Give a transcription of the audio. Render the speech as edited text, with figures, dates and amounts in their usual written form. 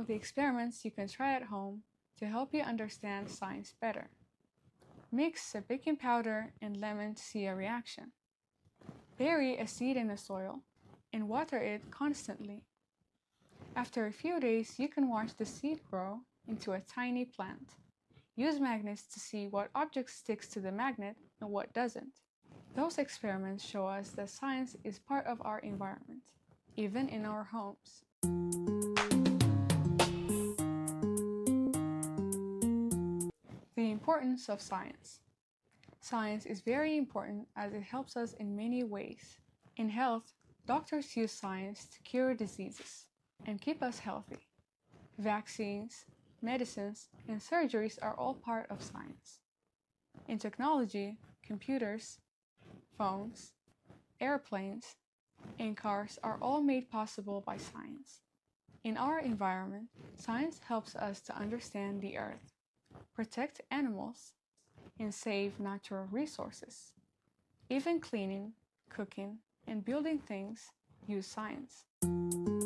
of the experiments you can try at home to help you understand science better. Mix a baking powder and lemon to see a reaction. Bury a seed in the soil and water it constantly. After a few days, you can watch the seed grow into a tiny plant. Use magnets to see what object sticks to the magnet and what doesn't. Those experiments show us that science is part of our environment, even in our homes. The importance of science. Science is very important as it helps us in many ways. In health, doctors use science to cure diseases and keep us healthy. Vaccines, medicines, and surgeries are all part of science. In technology, computers, phones, airplanes, and cars are all made possible by science. In our environment, science helps us to understand the earth, protect animals, and save natural resources. Even cleaning, cooking, and building things use science.